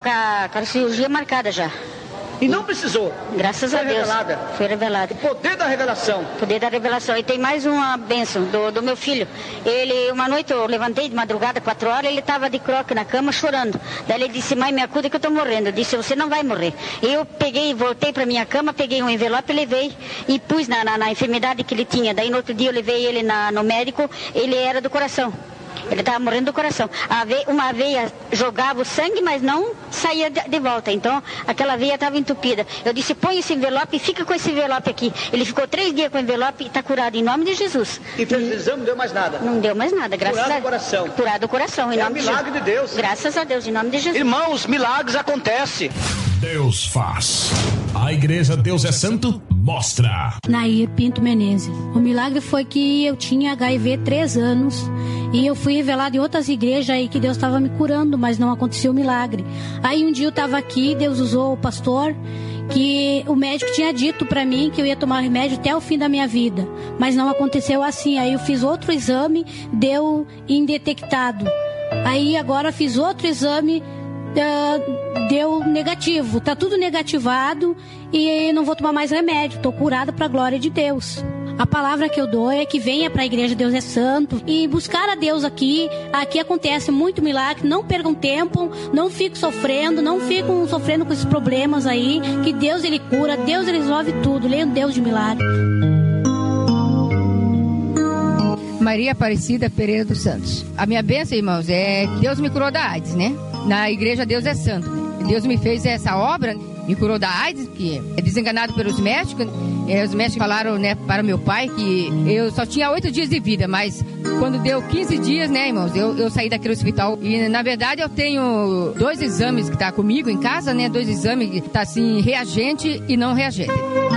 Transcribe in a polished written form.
Com a cirurgia marcada já. E não precisou? Graças a Deus. Foi revelada. O poder da revelação. O poder da revelação. E tem mais uma bênção do meu filho. Ele, uma noite eu levantei de madrugada, 4 horas, ele estava de croque na cama chorando. Daí ele disse, mãe, me acuda que eu estou morrendo. Eu disse, você não vai morrer. Eu peguei, voltei para minha cama, peguei um envelope, levei e pus na enfermidade que ele tinha. Daí no outro dia eu levei ele no médico, ele era do coração. Ele estava morrendo do coração. Uma veia jogava o sangue, mas não saía de volta. Então, aquela veia estava entupida. Eu disse, põe esse envelope e fica com esse envelope aqui. Ele ficou 3 dias com o envelope e está curado em nome de Jesus. E fez o exame, não deu mais nada? Não deu mais nada, graças a Deus. Curado o coração. Curado o coração, em nome de Jesus. É milagre de Deus. Graças a Deus, em nome de Jesus. Irmãos, milagres acontecem. Deus faz. A Igreja Deus é Santo mostra. Nair Pinto Menezes. O milagre foi que eu tinha HIV 3 anos e eu fui revelado em outras igrejas aí que Deus estava me curando, mas não aconteceu o milagre. Aí um dia eu estava aqui, Deus usou o pastor, que o médico tinha dito para mim que eu ia tomar remédio até o fim da minha vida, mas não aconteceu assim. Aí eu fiz outro exame, deu indetectado. Aí agora fiz outro exame, deu negativo, tá tudo negativado e não vou tomar mais remédio, tô curada para a glória de Deus. A palavra que eu dou é que venha para a Igreja Deus é Santo e buscar a Deus aqui acontece muito milagre, não percam tempo, não fiquem sofrendo com esses problemas aí, que Deus ele cura, Deus ele resolve tudo, Ele é um Deus de milagre. Maria Aparecida Pereira dos Santos. A minha bênção, irmãos, é que Deus me curou da AIDS, né? Na Igreja Deus é Santo. Deus me fez essa obra, me curou da AIDS, que é desenganado pelos médicos. Os médicos falaram, né, para meu pai que eu só tinha 8 dias de vida, mas quando deu 15 dias, né, irmãos, eu saí daquele hospital. E, na verdade, eu tenho 2 exames que tá comigo em casa, né, 2 exames que tá, assim, reagente e não reagente.